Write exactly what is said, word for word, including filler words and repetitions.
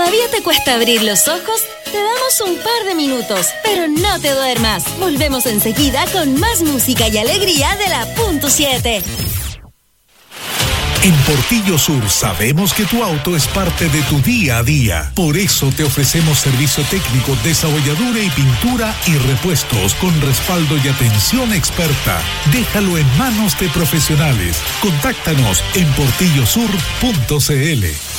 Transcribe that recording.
¿Todavía te cuesta abrir los ojos? Te damos un par de minutos, pero no te duermas. Volvemos enseguida con más música y alegría de la punto siete. En Portillo Sur sabemos que tu auto es parte de tu día a día. Por eso te ofrecemos servicio técnico, desabolladura y pintura y repuestos con respaldo y atención experta. Déjalo en manos de profesionales. Contáctanos en portillo sur punto c l.